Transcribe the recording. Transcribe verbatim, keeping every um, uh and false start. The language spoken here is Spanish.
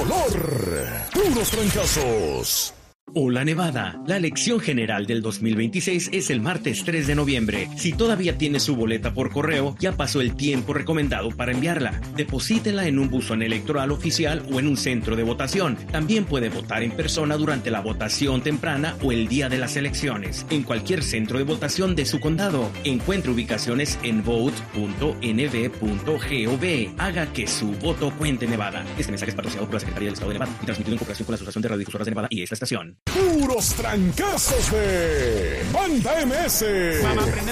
color. Puros trancazos. Hola Nevada, la elección general del dos mil veintiséis es el martes tres de noviembre. Si todavía tiene su boleta por correo, ya pasó el tiempo recomendado para enviarla. Deposítela en un buzón electoral oficial o en un centro de votación. También puede votar en persona durante la votación temprana o el día de las elecciones, en cualquier centro de votación de su condado. Encuentre ubicaciones en vote punto n v punto gov. Haga que su voto cuente, Nevada. Este mensaje es patrocinado por la Secretaría del Estado de Nevada y transmitido en cooperación con la Asociación de Radiodifusoras de Nevada y esta estación. Puros trancazos de Banda M S. Mamá, prende